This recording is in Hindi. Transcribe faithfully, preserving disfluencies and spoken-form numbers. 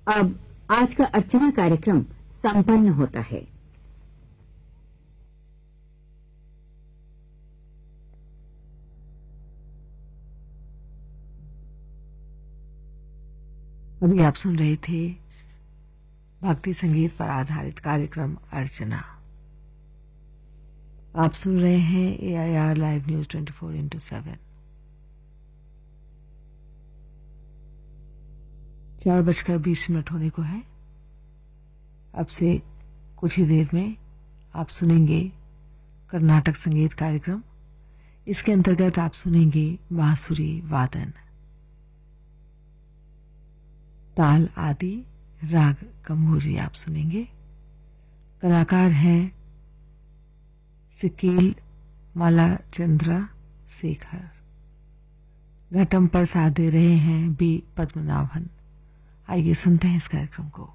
अब आज का अर्चना कार्यक्रम संपन्न होता है। अभी आप सुन रहे थे भक्ति संगीत पर आधारित कार्यक्रम अर्चना। आप सुन रहे हैं ए I R live news twenty four into seven. चार बजकर बीस मिनट होने को है। अब से कुछ ही देर में आप सुनेंगे कर्नाटक संगीत कार्यक्रम। इसके अंतर्गत आप सुनेंगे बांसुरी वादन, ताल आदि, राग कम्होरी आप सुनेंगे। कलाकार हैं सिकील मालाचंद्रा शेखर। घटम पर साथ दे रहे हैं बी पद्मनाभन। आइए सुनते हैं इस कार्यक्रम को।